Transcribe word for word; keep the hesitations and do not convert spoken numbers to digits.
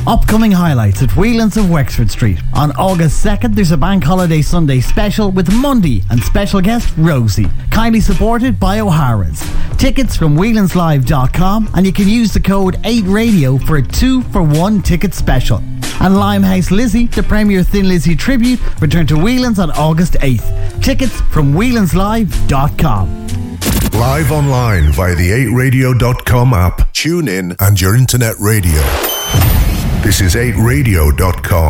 Upcoming highlights at Whelan's of Wexford Street. On August second, there's a Bank Holiday Sunday special with Monday and special guest Rosie. Kindly supported by O'Hara's. Tickets from whelans live dot com, and you can use the code eight radio for a two for one ticket special. And Limehouse Lizzie, the Premier Thin Lizzy tribute, return to Whelan's on August eighth. Tickets from whelans live dot com. Live online via the eight radio dot com app, tune in and your internet radio. This is eight radio dot com.